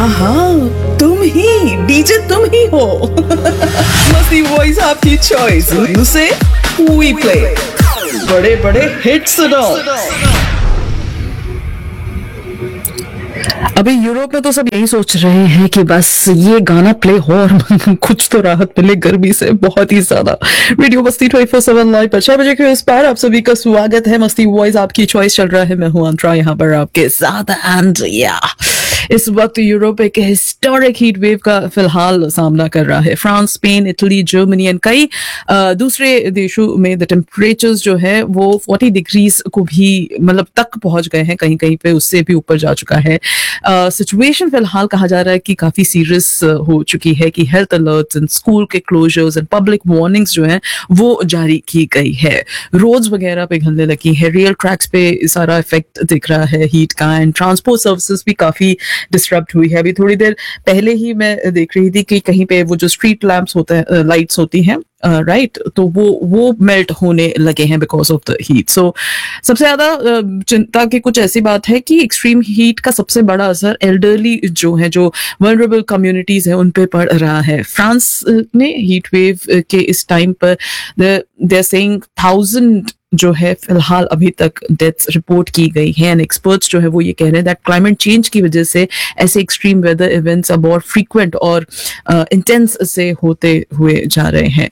हाँ, तुम ही डीजे, तुम ही हो। मस्ती वॉइस आपकी चॉइस, से वी प्ले बड़े बड़े हिट्स सुनो। अभी यूरोप में तो सब यही सोच रहे हैं कि बस ये गाना प्ले हो और कुछ तो राहत मिले गर्मी से बहुत ही ज्यादा। रेडियो मस्ती 24/7 लाइव पर 6 बजे के इस पार आप सभी का स्वागत है। मस्ती वॉइस आपकी चॉइस चल रहा है, मैं हूं अंतरा यहाँ पर आपके साथ। एंड या इस वक्त यूरोप एक हिस्टोरिक हीट वेव का फिलहाल सामना कर रहा है। France, Spain, Italy, Germany and कई दूसरे देशों में द टेम्परेचर्स जो है वो 40 डिग्रीज को भी मतलब तक पहुंच गए हैं, कहीं कहीं पे उससे भी ऊपर जा चुका है। सिचुएशन फिलहाल कहा जा रहा है कि काफी सीरियस हो चुकी है, कि हेल्थ अलर्ट्स एंड स्कूल के क्लोजर्स एंड पब्लिक वार्निंग्स जो हैं वो जारी की गई है। रोड्स वगैरह पिघलने लगी है, रेल ट्रैक्स पे सारा इफेक्ट दिख रहा है हीट का, एंड ट्रांसपोर्ट सर्विसेज भी काफी डिस्टर्ब्ड हुई है। अभी थोड़ी देर पहले ही मैं देख रही थी कि कहीं पे वो जो स्ट्रीट लैंप्स होते हैं, लाइट्स होती हैं, राइट, तो वो मेल्ट होने लगे हैं बिकॉज ऑफ द हीट। सो सबसे ज्यादा चिंता की कुछ ऐसी बात है कि एक्सट्रीम हीट का सबसे बड़ा असर एल्डरली जो है, जो वल्नरेबल कम्युनिटीज है, उन पे पड़ रहा है। फ्रांस ने हीट वेव के इस टाइम पर दे आर सेइंग 1000 जो है फिलहाल अभी तक डेथ्स रिपोर्ट की गई है। एंड एक्सपर्ट्स जो है वो ये कह रहे हैं दैट क्लाइमेट चेंज की वजह से ऐसे एक्सट्रीम वेदर इवेंट्स अब और फ्रीक्वेंट और इंटेंस से होते हुए जा रहे हैं।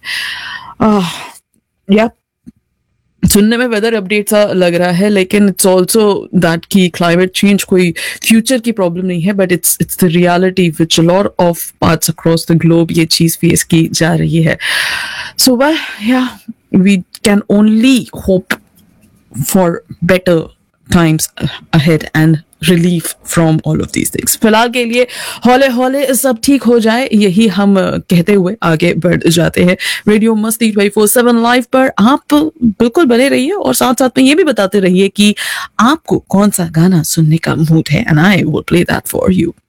या सुनने में वेदर अपडेट सा लग रहा है, लेकिन इट्स ऑल्सो दैट कि क्लाइमेट चेंज कोई फ्यूचर की प्रॉब्लम नहीं है, but it's the reality which lot of parts across the globe ये चीज फेस की जा रही है। सो या we can only hope for better times ahead and relief from all of these things. फिलहाल के लिए हौले हौले सब ठीक हो जाए, यही हम कहते हुए आगे बढ़ जाते हैं। रेडियो मस्ती 24/7 लाइव पर आप बिल्कुल बने रहिए और साथ साथ में ये भी बताते रहिए कि आपको कौन सा गाना सुनने का मूड है, and I will play that for you.